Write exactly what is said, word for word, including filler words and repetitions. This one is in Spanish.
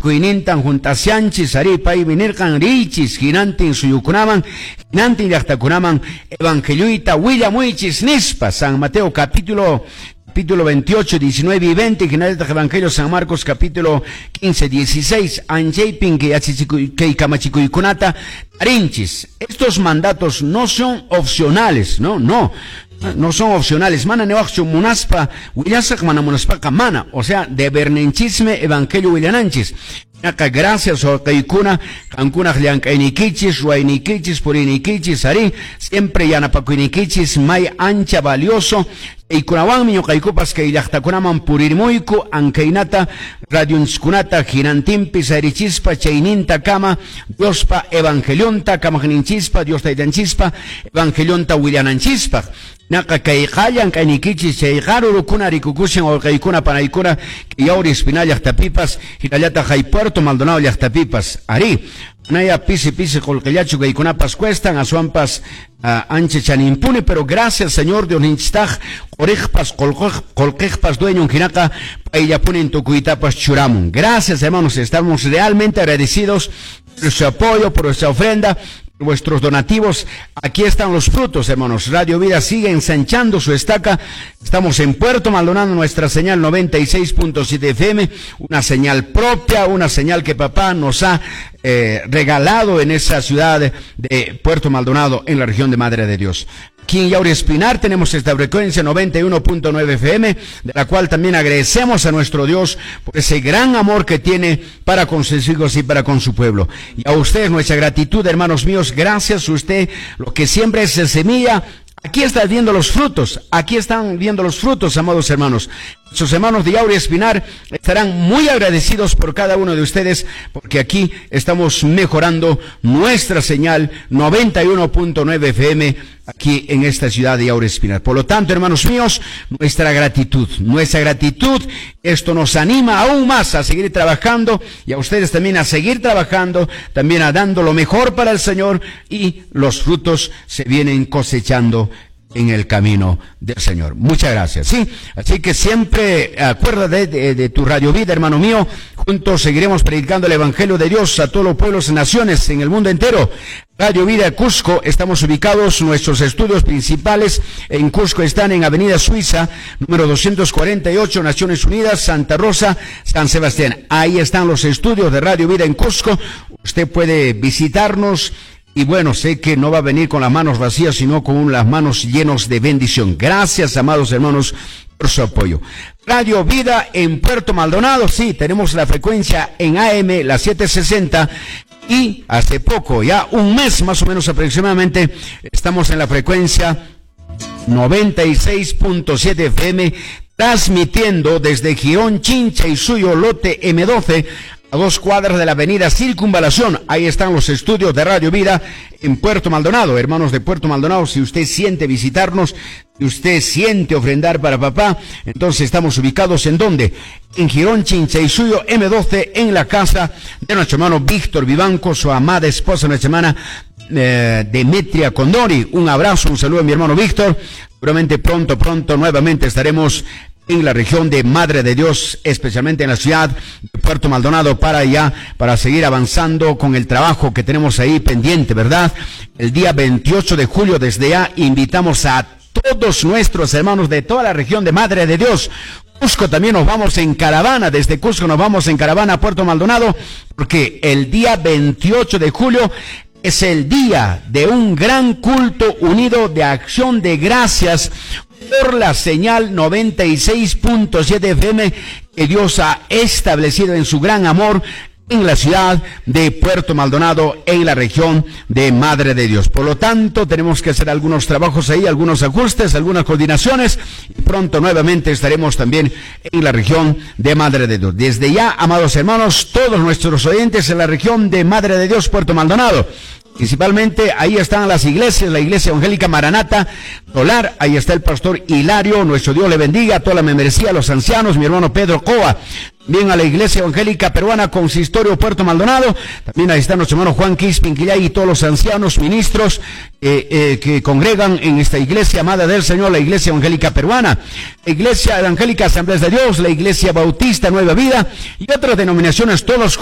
kuinintan juntasianchis ari pay vinirkan richis hinantin suyukunaman hinantin llaqtakunaman evangelioita willamuychis nispa. San Mateo capítulo capítulo veintiocho, diecinueve y veinte, final del Evangelio San Marcos capítulo quince, dieciséis, anjaypin que kamachikuykunata tarinchis. Estos mandatos no son opcionales, no, no. No son opcionales. Mana nevachu munaspa, willasak mana munaspa kamana. O sea, de bernenchisme evangelio willananchis. Naka gracias o kaikuna, kankuna gliankainikichis, ruainikichis, purinikichis, ari, siempre yanapakuinikichis, may ancha valioso, y kunawan miño kaikupas que ilachtakunaman purirmuiku, ankainata, radiunskunata, girantimpis, arichispa, chaininta kama, diospa, evangelionta, kamagninchispa, dios taidanchispa, evangelionta williananchispa. Naka kaikayan kainikichis, chaigaru kuna rikukushan o kaikuna panaikuna, que yauri espinalla tapipas, hirayata jaipuerto Maldonado llaqtapipas ari naya pisi pisi colquellachu gaikunapas cuestan asuampas uh, anche chanimpune, pero gracias Señor Dios ninchtaj orejpas colquejpas dueño jinaka paillapunen tucuitapas churamun. Gracias hermanos, estamos realmente agradecidos por su apoyo, por nuestra ofrenda, vuestros donativos. Aquí están los frutos, hermanos. Radio Vida sigue ensanchando su estaca. Estamos en Puerto Maldonado, nuestra señal noventa y seis punto siete F M, una señal propia, una señal que papá nos ha eh, regalado en esa ciudad de, de Puerto Maldonado, en la región de Madre de Dios. Aquí en Yauri Espinar tenemos esta frecuencia noventa y uno punto nueve F M, de la cual también agradecemos a nuestro Dios por ese gran amor que tiene para con sus hijos y para con su pueblo. Y a ustedes nuestra gratitud, hermanos míos, gracias a usted, lo que siempre es semilla. Aquí están viendo los frutos, aquí están viendo los frutos, amados hermanos. Sus hermanos de Yauri Espinar estarán muy agradecidos por cada uno de ustedes, porque aquí estamos mejorando nuestra señal noventa y uno punto nueve F M aquí en esta ciudad de Yauri Espinar. Por lo tanto, hermanos míos, nuestra gratitud, nuestra gratitud, esto nos anima aún más a seguir trabajando y a ustedes también a seguir trabajando, también a dando lo mejor para el Señor, y los frutos se vienen cosechando en el camino del Señor. Muchas gracias, ¿sí? Así que siempre acuérdate de, de, de tu Radio Vida, hermano mío. Juntos seguiremos predicando el Evangelio de Dios a todos los pueblos y naciones en el mundo entero. Radio Vida Cusco, estamos ubicados, nuestros estudios principales en Cusco están en Avenida Suiza, número doscientos cuarenta y ocho, Naciones Unidas, Santa Rosa, San Sebastián. Ahí están los estudios de Radio Vida en Cusco. Usted puede visitarnos. Y bueno, sé que no va a venir con las manos vacías, sino con las manos llenas de bendición. Gracias, amados hermanos, por su apoyo. Radio Vida en Puerto Maldonado, sí, tenemos la frecuencia en A M, la setecientos sesenta, y hace poco, ya un mes más o menos aproximadamente, estamos en la frecuencia noventa y seis punto siete F M, transmitiendo desde Girón, Chincha y Suyo, lote M doce, a dos cuadras de la avenida Circunvalación. Ahí están los estudios de Radio Vida en Puerto Maldonado. Hermanos de Puerto Maldonado, si usted siente visitarnos, si usted siente ofrendar para papá, entonces estamos ubicados ¿en dónde? En Girón, Chincha y Suyo, M doce, en la casa de nuestro hermano Víctor Vivanco, su amada esposa, nuestra hermana eh, Demetria Condori. Un abrazo, un saludo a mi hermano Víctor. Seguramente pronto, pronto nuevamente estaremos en la región de Madre de Dios, especialmente en la ciudad de Puerto Maldonado, para allá, para seguir avanzando con el trabajo que tenemos ahí pendiente, ¿verdad? El día veintiocho de julio, desde ya, invitamos a todos nuestros hermanos de toda la región de Madre de Dios. Cusco también nos vamos en caravana, desde Cusco nos vamos en caravana a Puerto Maldonado, porque el día veintiocho de julio es el día de un gran culto unido de acción de gracias por la señal noventa y seis punto siete F M que Dios ha establecido en su gran amor en la ciudad de Puerto Maldonado, en la región de Madre de Dios. Por lo tanto, tenemos que hacer algunos trabajos ahí, algunos ajustes, algunas coordinaciones, y pronto nuevamente estaremos también en la región de Madre de Dios. Desde ya, amados hermanos, todos nuestros oyentes en la región de Madre de Dios, Puerto Maldonado, principalmente ahí están las iglesias, la iglesia evangélica Maranata Solar, ahí está el pastor Hilario, nuestro Dios le bendiga, toda la membresía, los ancianos, mi hermano Pedro Coa, bien a la iglesia evangélica peruana Consistorio Puerto Maldonado, también ahí está nuestro hermano Juan Quispinquillay y todos los ancianos, ministros eh, eh, que congregan en esta iglesia amada del Señor, la iglesia evangélica peruana, la iglesia evangélica Asambleas de Dios, la iglesia bautista Nueva Vida y otras denominaciones, todos